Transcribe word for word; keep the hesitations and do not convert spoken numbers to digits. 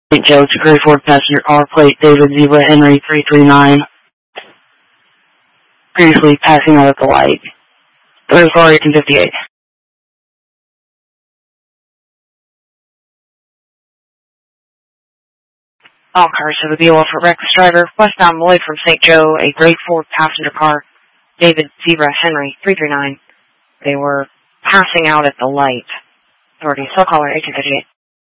Saint Joe to Gray Ford passenger car plate David Zebra Henry three three nine. Previously passing out at the light. Third car eighteen fifty-eight. All cars have a B O L for reckless driver. Westbound Lloyd from Saint Joe, a Gray Ford passenger car David Zebra Henry three three nine. They were passing out at the light. Authority, cell caller eighteen fifty-eight.